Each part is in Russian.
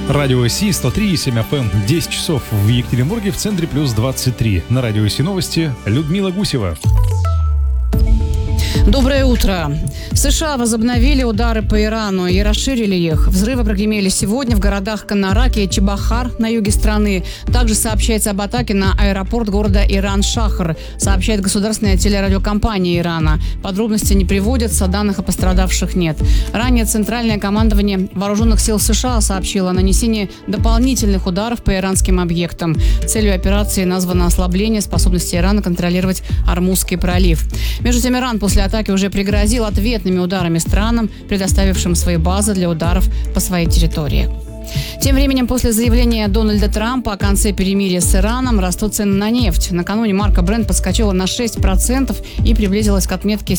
Радио Си 103,7 FM, 10 часов в Екатеринбурге, в центре плюс 23. На Радио Си новости Людмила Гусева. Доброе утро. США возобновили удары по Ирану и расширили их. Взрывы прогремели сегодня в городах Канараки и Чебахар на юге страны. Также сообщается об атаке на аэропорт города Иран-Шахр, сообщает государственная телерадиокомпания Ирана. Подробности не приводятся, данных о пострадавших нет. Ранее Центральное командование Вооруженных сил США сообщило о нанесении дополнительных ударов по иранским объектам. Целью операции названо ослабление способности Ирана контролировать Ормузский пролив. Между тем, Иран после атаки уже пригрозил ответными ударами странам, предоставившим свои базы для ударов по своей территории. Тем временем, после заявления Дональда Трампа о конце перемирия с Ираном, растут цены на нефть. Накануне марка Brent подскочила на 6% и приблизилась к отметке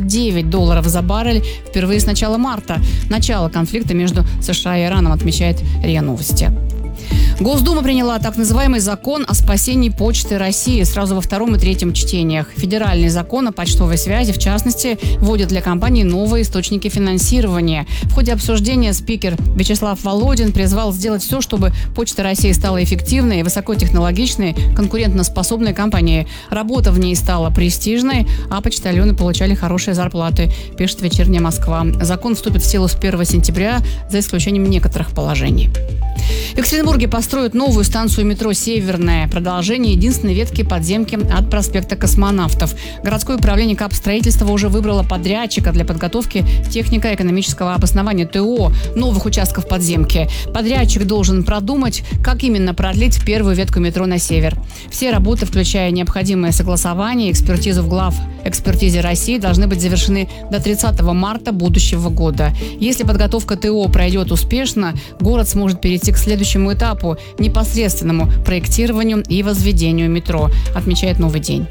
$79 за баррель впервые с начала марта. Начало конфликта между США и Ираном, отмечает РИА Новости. Госдума приняла так называемый закон о спасении Почты России сразу во втором и третьем чтениях. Федеральный закон о почтовой связи, в частности, вводит для компаний новые источники финансирования. В ходе обсуждения спикер Вячеслав Володин призвал сделать все, чтобы Почта России стала эффективной, высокотехнологичной, конкурентоспособной компанией. Работа в ней стала престижной, а почтальоны получали хорошие зарплаты, пишет «Вечерняя Москва». Закон вступит в силу с 1 сентября, за исключением некоторых положений. В Екатеринбурге построят новую станцию метро «Северная». Продолжение единственной ветки подземки от проспекта Космонавтов. Городское управление капстроительства уже выбрало подрядчика для подготовки технико-экономического обоснования ТО новых участков подземки. Подрядчик должен продумать, как именно продлить первую ветку метро на север. Все работы, включая необходимое согласование и экспертизу в главэкспертизе России, должны быть завершены до 30 марта будущего года. Если подготовка ТО пройдет успешно, город сможет перейти к следующему этапу – непосредственному проектированию и возведению метро, отмечает «Новый день».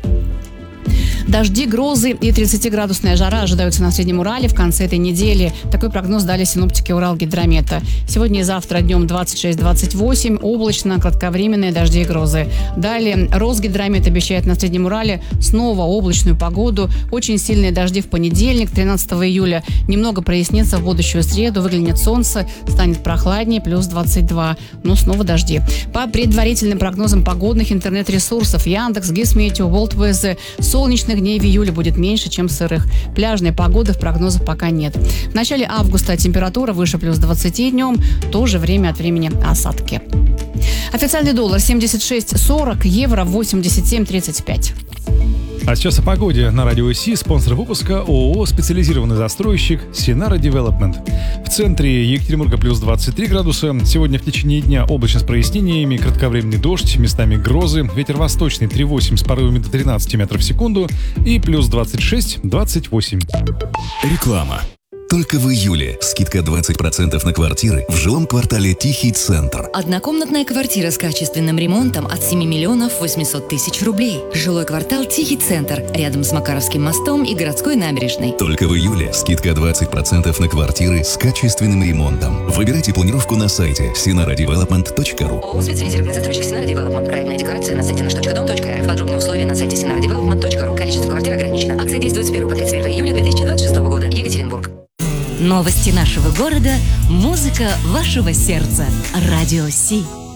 Дожди, грозы и 30-градусная жара ожидаются на Среднем Урале в конце этой недели. Такой прогноз дали синоптики Уралгидромета. Сегодня и завтра днем 26-28, облачно, кратковременные дожди и грозы. Далее Росгидромет обещает на Среднем Урале снова облачную погоду. Очень сильные дожди в понедельник, 13 июля. Немного прояснится в будущую среду, выглянет солнце, станет прохладнее, плюс 22. Но снова дожди. По предварительным прогнозам погодных интернет-ресурсов Яндекс, Гисметео, Волтвезе, солнечных дней в июле будет меньше, чем сырых. Пляжной погоды в прогнозах пока нет. В начале августа температура выше плюс 20 днем, тоже время от времени осадки. Официальный доллар 76.40, евро 87.35. А сейчас о погоде. На Радио Си спонсор выпуска ООО «Специализированный застройщик Синара Девелопмент». В центре Екатеринбурга плюс 23 градуса. Сегодня в течение дня облачно с прояснениями, кратковременный дождь, местами грозы, ветер восточный 3,8 с порывами до 13 метров в секунду и плюс 26-28. Реклама. Только в июле скидка 20% на квартиры в жилом квартале Тихий Центр. Однокомнатная квартира с качественным ремонтом от 7 миллионов 800 тысяч рублей. Жилой квартал Тихий Центр, рядом с Макаровским мостом и городской набережной. Только в июле скидка 20% на квартиры с качественным ремонтом. Выбирайте планировку на сайте sinaradevelopment.ru. ООО «Специализированный застройщик Синара Девелопмент». Проектная декорация на сайте nаш.дом.рф. Подробные условия на сайте sinaradevelopment.ru. Количество квартир ограничено. Акция действует с 1 по 31 июля 2026 года. Екатеринбург. Новости нашего города, музыка вашего сердца. Радио Си.